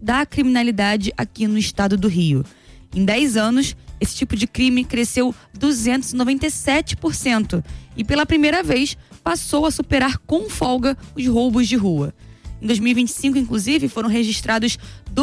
da criminalidade aqui no estado do Rio. Em 10 anos, esse tipo de crime cresceu 297% e pela primeira vez passou a superar com folga os roubos de rua. Em 2025, inclusive, foram registrados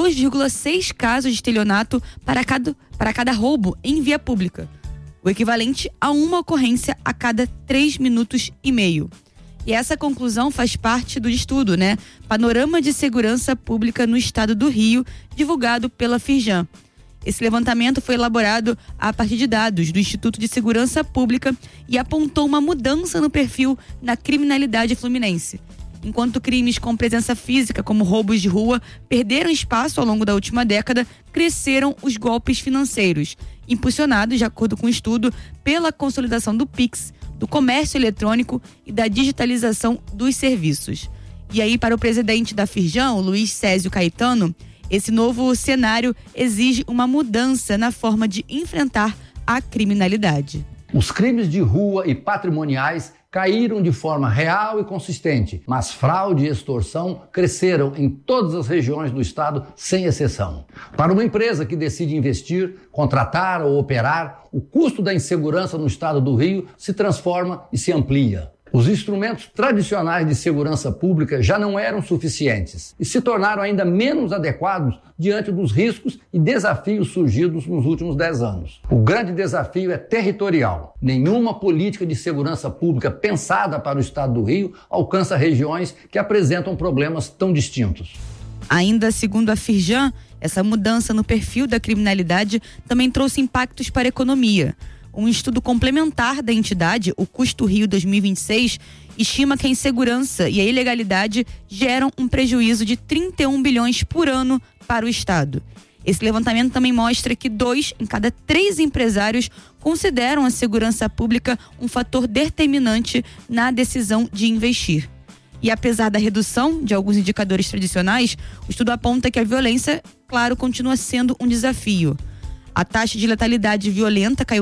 2,6 casos de estelionato para cada roubo em via pública, o equivalente a uma ocorrência a cada 3 minutos e meio. E essa conclusão faz parte do estudo, Panorama de Segurança Pública no Estado do Rio, divulgado pela Firjan. Esse levantamento foi elaborado a partir de dados do Instituto de Segurança Pública e apontou uma mudança no perfil na criminalidade fluminense. Enquanto crimes com presença física, como roubos de rua, perderam espaço ao longo da última década, cresceram os golpes financeiros, impulsionados, de acordo com o estudo, pela consolidação do Pix, do comércio eletrônico e da digitalização dos serviços. E aí, para o presidente da Firjan, o Luiz Césio Caetano, esse novo cenário exige uma mudança na forma de enfrentar a criminalidade. Os crimes de rua e patrimoniais caíram de forma real e consistente, mas fraude e extorsão cresceram em todas as regiões do estado, sem exceção. Para uma empresa que decide investir, contratar ou operar, o custo da insegurança no estado do Rio se transforma e se amplia. Os instrumentos tradicionais de segurança pública já não eram suficientes e se tornaram ainda menos adequados diante dos riscos e desafios surgidos nos últimos 10 anos. O grande desafio é territorial. Nenhuma política de segurança pública pensada para o estado do Rio alcança regiões que apresentam problemas tão distintos. Ainda segundo a Firjan, essa mudança no perfil da criminalidade também trouxe impactos para a economia. Um estudo complementar da entidade, o Custo Rio 2026, estima que a insegurança e a ilegalidade geram um prejuízo de 31 bilhões por ano para o Estado. Esse levantamento também mostra que 2 em cada 3 empresários consideram a segurança pública um fator determinante na decisão de investir. E apesar da redução de alguns indicadores tradicionais, o estudo aponta que a violência, claro, continua sendo um desafio. A taxa de letalidade violenta caiu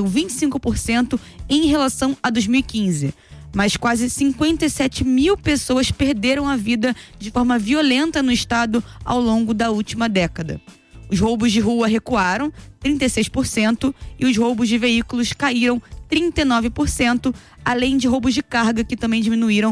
25% em relação a 2015, mas quase 57 mil pessoas perderam a vida de forma violenta no estado ao longo da última década. Os roubos de rua recuaram 36% e os roubos de veículos caíram 39%, além de roubos de carga que também diminuíram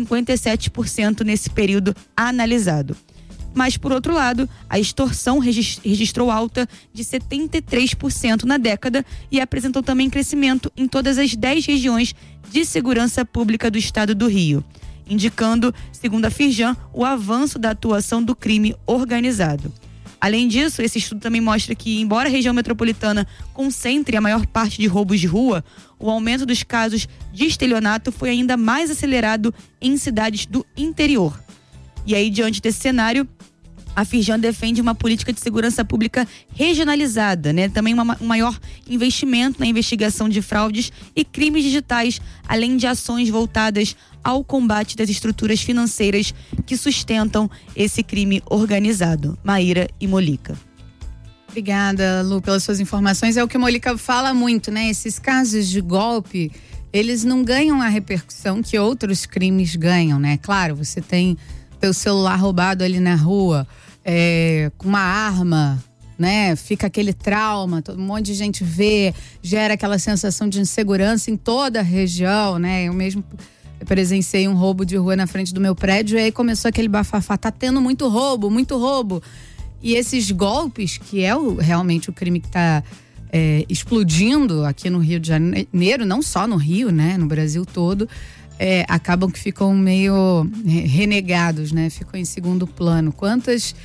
57% nesse período analisado. Mas, por outro lado, a extorsão registrou alta de 73% na década e apresentou também crescimento em todas as 10 regiões de segurança pública do estado do Rio, indicando, segundo a Firjan, o avanço da atuação do crime organizado. Além disso, esse estudo também mostra que, embora a região metropolitana concentre a maior parte de roubos de rua, o aumento dos casos de estelionato foi ainda mais acelerado em cidades do interior. E aí, diante desse cenário, a Firjan defende uma política de segurança pública regionalizada, Também um maior investimento na investigação de fraudes e crimes digitais, além de ações voltadas ao combate das estruturas financeiras que sustentam esse crime organizado. Maíra e Molica. Obrigada, Lu, pelas suas informações. É o que a Molica fala muito, Esses casos de golpe, eles não ganham a repercussão que outros crimes ganham, Claro, você tem teu celular roubado ali na rua, com uma arma, Fica aquele trauma, um monte de gente vê, gera aquela sensação de insegurança em toda a região, Eu mesmo presenciei um roubo de rua na frente do meu prédio e aí começou aquele bafafá, tá tendo muito roubo, muito roubo. E esses golpes, que é realmente o crime que está explodindo aqui no Rio de Janeiro, não só no Rio, no Brasil todo, acabam que ficam meio renegados, Ficam em segundo plano. Quantas...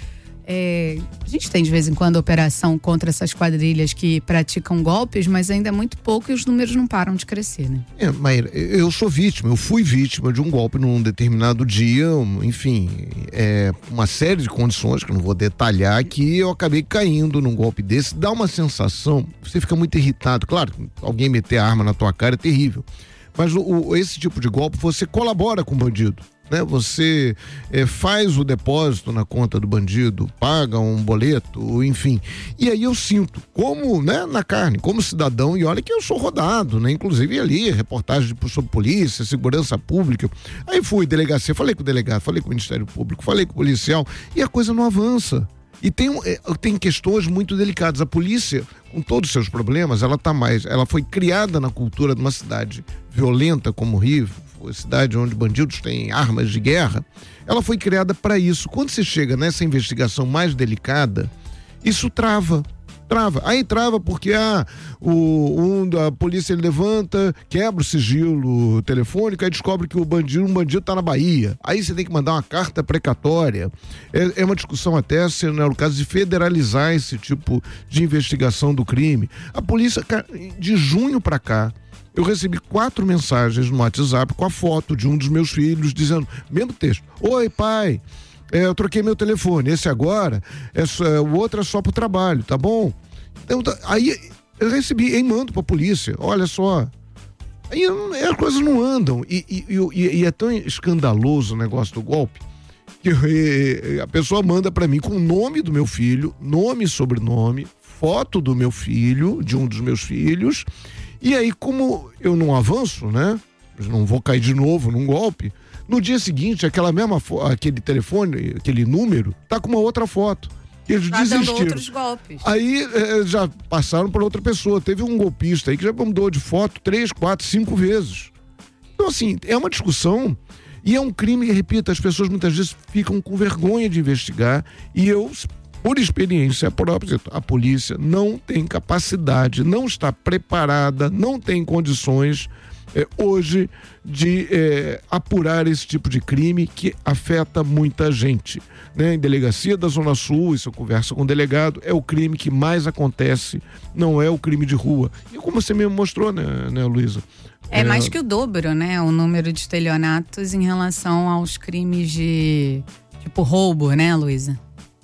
a gente tem de vez em quando operação contra essas quadrilhas que praticam golpes, mas ainda é muito pouco e os números não param de crescer, Maíra, eu fui vítima de um golpe num determinado dia, enfim, uma série de condições que eu não vou detalhar, que eu acabei caindo num golpe desse. Dá uma sensação, você fica muito irritado, claro, alguém meter a arma na tua cara é terrível, mas esse tipo de golpe você colabora com o bandido. Você faz o depósito na conta do bandido, paga um boleto, enfim. E aí eu sinto, como, na carne, como cidadão, e olha que eu sou rodado, inclusive ali, reportagem sobre polícia, segurança pública. Aí fui delegacia, falei com o delegado, falei com o Ministério Público, falei com o policial, e a coisa não avança. E tem questões muito delicadas. A polícia, com todos os seus problemas, ela foi criada na cultura de uma cidade violenta como o Rio, uma cidade onde bandidos têm armas de guerra. Ela foi criada para isso. Quando você chega nessa investigação mais delicada, isso trava. Aí trava porque a polícia levanta, quebra o sigilo telefônico, aí descobre que um bandido tá na Bahia. Aí você tem que mandar uma carta precatória. É uma discussão até, se não é o caso de federalizar esse tipo de investigação do crime. A polícia, de junho para cá, eu recebi 4 mensagens no WhatsApp com a foto de um dos meus filhos dizendo, mesmo texto: oi, pai, eu troquei meu telefone, esse agora, o outro é só pro trabalho, tá bom? Então, aí eu recebi e mando pra polícia, olha só. Aí as coisas não andam. E é tão escandaloso o negócio do golpe que a pessoa manda pra mim com o nome do meu filho, nome e sobrenome, foto do meu filho, de um dos meus filhos. E aí, como eu não avanço, né? Não vou cair de novo num golpe. No dia seguinte, aquele telefone, aquele número, tá com uma outra foto. Eles desistiram. Dando outros golpes. Aí já passaram para outra pessoa. Teve um golpista aí que já mudou de foto 3, 4, 5 vezes. Então, assim, é uma discussão e é um crime que, repito, as pessoas muitas vezes ficam com vergonha de investigar e eu, por experiência própria, a polícia não tem capacidade, não está preparada, não tem condições hoje de apurar esse tipo de crime que afeta muita gente, né? Em delegacia da Zona Sul, isso eu converso com o delegado, é o crime que mais acontece, não é o crime de rua. E como você mesmo mostrou, né, Luísa? É mais que o dobro, né? O número de estelionatos em relação aos crimes de, tipo, roubo, né, Luísa?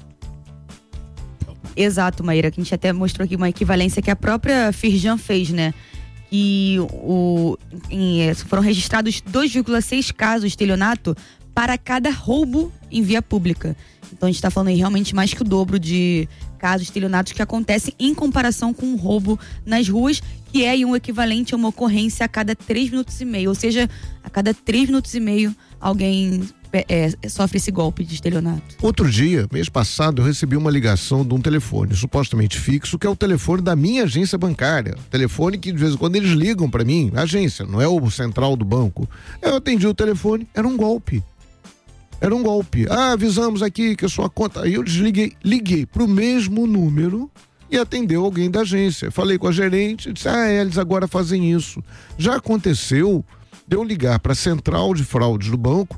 Exato, Maíra, que a gente até mostrou aqui uma equivalência que a própria Firjan fez, né? E foram registrados 2,6 casos de estelionato para cada roubo em via pública. Então a gente está falando aí realmente mais que o dobro de casos de estelionatos que acontecem em comparação com o roubo nas ruas, que é um equivalente a uma ocorrência a cada 3 minutos e meio. Ou seja, a cada 3 minutos e meio alguém sofre esse golpe de estelionato. Outro dia, mês passado, eu recebi uma ligação de um telefone supostamente fixo, que é o telefone da minha agência bancária. Telefone que de vez em quando eles ligam para mim, agência, não é o central do banco. Eu atendi o telefone, era um golpe. Avisamos aqui que a sua conta... Aí eu desliguei, liguei pro mesmo número e atendeu alguém da agência. Falei com a gerente, disse, eles agora fazem isso. Já aconteceu de eu ligar para a central de fraudes do banco,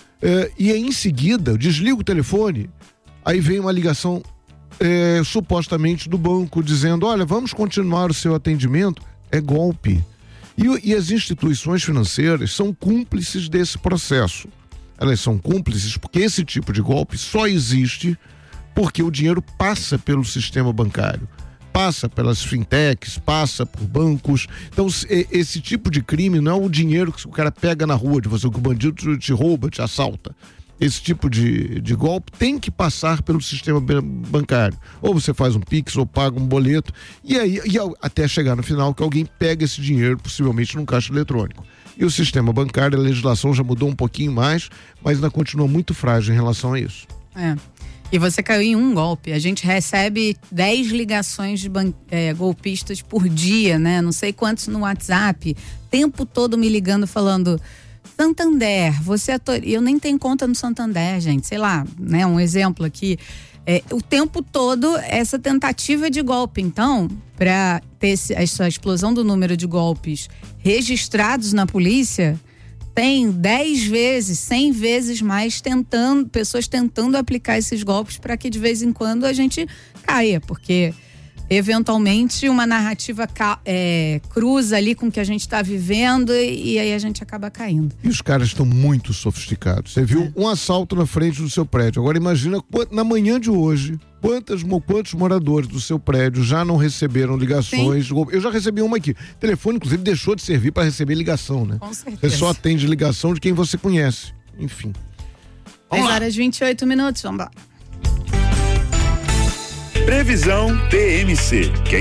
e aí em seguida eu desligo o telefone, aí vem uma ligação supostamente do banco dizendo, olha, vamos continuar o seu atendimento. É golpe. E as instituições financeiras são cúmplices desse processo. Elas são cúmplices porque esse tipo de golpe só existe porque o dinheiro passa pelo sistema bancário, passa pelas fintechs, passa por bancos. Então esse tipo de crime não é o dinheiro que o cara pega na rua de você, que o bandido te rouba, te assalta. Esse tipo de golpe tem que passar pelo sistema bancário. Ou você faz um Pix ou paga um boleto e até chegar no final que alguém pega esse dinheiro, possivelmente num caixa eletrônico. E o sistema bancário, a legislação já mudou um pouquinho mais, mas ainda continua muito frágil em relação a isso. E você caiu em um golpe. A gente recebe 10 ligações de golpistas por dia, né? Não sei quantos no WhatsApp. Tempo todo me ligando falando, Santander, você é eu nem tenho conta no Santander, gente. Sei lá, né? Um exemplo aqui. O tempo todo essa tentativa de golpe. Então, para ter essa explosão do número de golpes registrados na polícia, tem 10 vezes, 100 vezes mais pessoas tentando aplicar esses golpes para que de vez em quando a gente caia, porque eventualmente uma narrativa cruza ali com o que a gente está vivendo e aí a gente acaba caindo. E os caras estão muito sofisticados. Você viu um assalto na frente do seu prédio. Agora imagina na manhã de hoje, quantos moradores do seu prédio já não receberam ligações? Sim. Eu já recebi uma aqui. O telefone, inclusive, deixou de servir para receber ligação, né? Com certeza. Você só atende ligação de quem você conhece. Enfim. 10h28, vamos embora. Previsão TMC.